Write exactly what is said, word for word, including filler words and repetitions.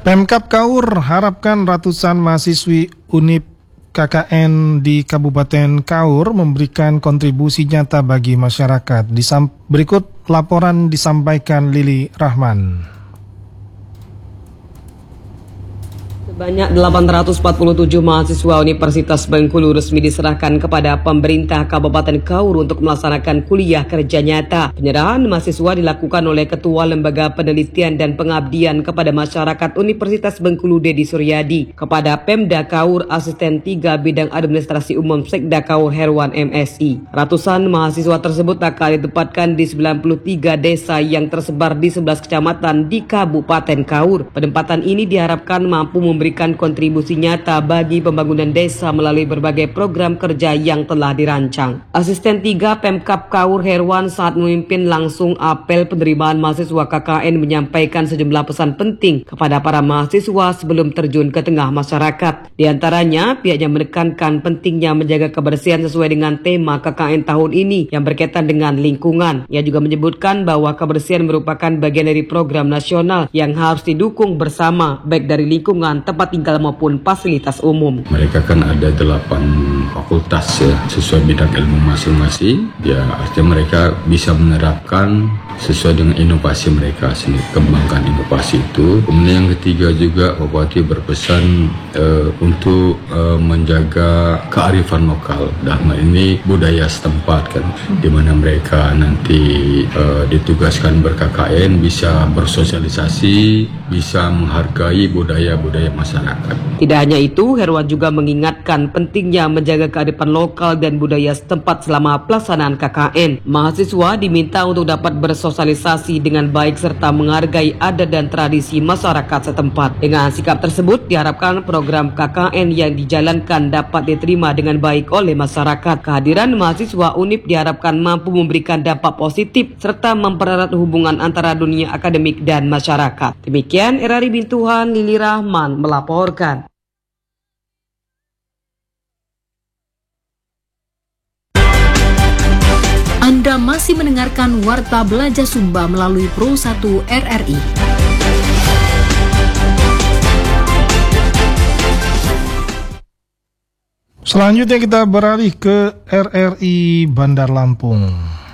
Pemkab Kaur harapkan ratusan mahasiswi Unip K K N di Kabupaten Kaur memberikan kontribusi nyata bagi masyarakat. Disam- berikut laporan disampaikan Lili Rahman. Sebanyak delapan ratus empat puluh tujuh mahasiswa Universitas Bengkulu resmi diserahkan kepada pemerintah Kabupaten Kaur untuk melaksanakan kuliah kerja nyata. Penyerahan mahasiswa dilakukan oleh Ketua Lembaga Penelitian dan Pengabdian kepada Masyarakat Universitas Bengkulu Dedi Suryadi, kepada Pemda Kaur Asisten tiga Bidang Administrasi Umum Sekda Kaur Herwan M Si. Ratusan mahasiswa tersebut akan ditempatkan di sembilan puluh tiga desa yang tersebar di sebelas kecamatan di Kabupaten Kaur. Penempatan ini diharapkan mampu memberi memberikan kontribusi nyata bagi pembangunan desa melalui berbagai program kerja yang telah dirancang. Asisten tiga Pemkab Kaur Herwan saat memimpin langsung apel penerimaan mahasiswa K K N menyampaikan sejumlah pesan penting kepada para mahasiswa sebelum terjun ke tengah masyarakat. Di antaranya, pihaknya menekankan pentingnya menjaga kebersihan sesuai dengan tema K K N tahun ini yang berkaitan dengan lingkungan. Ia juga menyebutkan bahwa kebersihan merupakan bagian dari program nasional yang harus didukung bersama, baik dari lingkungan, tempat tinggal maupun fasilitas umum. Mereka kan ada delapan fakultas ya, sesuai bidang ilmu masing-masing. Ya, artinya mereka bisa menerapkan sesuai dengan inovasi mereka sendiri, kembangkan inovasi itu. Kemudian yang ketiga juga Bupati berpesan uh, untuk uh, menjaga kearifan lokal. Dalam hal ini budaya setempat kan, di mana mereka nanti uh, ditugaskan ber-K K N bisa bersosialisasi, bisa menghargai budaya-budaya masyarakat. Tidak hanya itu, Herwan juga mengingatkan pentingnya menjaga kearifan lokal dan budaya setempat selama pelaksanaan K K N. Mahasiswa diminta untuk dapat bersosialisasi dengan baik serta menghargai adat dan tradisi masyarakat setempat. Dengan sikap tersebut, diharapkan program K K N yang dijalankan dapat diterima dengan baik oleh masyarakat. Kehadiran mahasiswa Unip diharapkan mampu memberikan dampak positif serta mempererat hubungan antara dunia akademik dan masyarakat. Demikian R R I Bintuhan, Lili Rahman melaporkan. Anda masih mendengarkan Warta Belajar Sumba melalui Pro satu R R I. Selanjutnya kita beralih ke R R I Bandar Lampung.